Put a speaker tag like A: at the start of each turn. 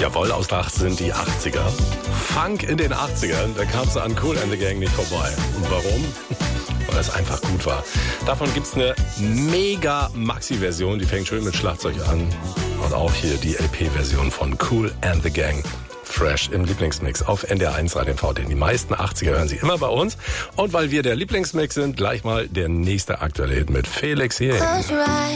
A: Jawohl, Auslach sind die 80er. Funk in den 80ern, da kamst du an Kool and the Gang nicht vorbei. Und warum? Weil es einfach gut war. Davon gibt's eine mega Maxi-Version, die fängt schön mit Schlagzeug an. Und auch hier die LP-Version von Kool and the Gang. Fresh im Lieblingsmix auf NDR1 Radio MV. Denn die meisten 80er hören Sie immer bei uns. Und weil wir der Lieblingsmix sind, gleich mal der nächste aktuelle Hit mit Felix hier.